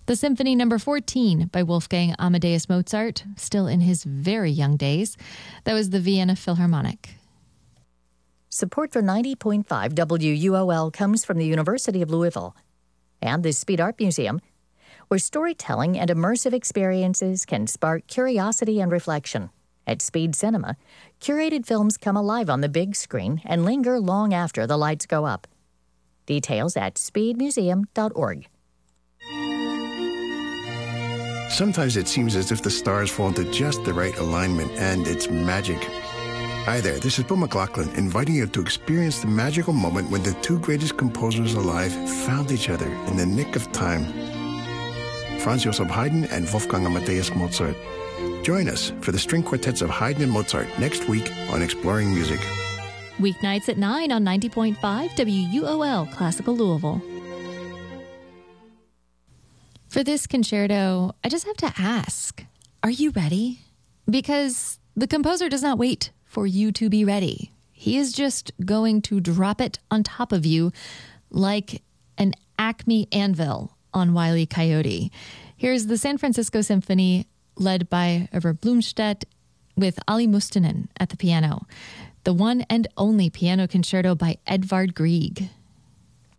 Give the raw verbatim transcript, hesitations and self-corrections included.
The Symphony Number fourteen by Wolfgang Amadeus Mozart, still in his very young days. That was the Vienna Philharmonic. Support for ninety point five W U O L comes from the University of Louisville and the Speed Art Museum, where storytelling and immersive experiences can spark curiosity and reflection. At Speed Cinema, curated films come alive on the big screen and linger long after the lights go up. Details at speed museum dot org. Sometimes it seems as if the stars fall into just the right alignment, and it's magic. Hi there, this is Bill McLaughlin, inviting you to experience the magical moment when the two greatest composers alive found each other in the nick of time. Franz Joseph Haydn and Wolfgang Amadeus Mozart. Join us for the string quartets of Haydn and Mozart next week on Exploring Music. Weeknights at nine on ninety point five W U O L Classical Louisville. For this concerto, I just have to ask, are you ready? Because the composer does not wait for you to be ready. He is just going to drop it on top of you like an Acme anvil on Wile E. Coyote. Here's the San Francisco Symphony led by Herbert Blomstedt with Ali Mustonen at the piano. The one and only piano concerto by Edvard Grieg.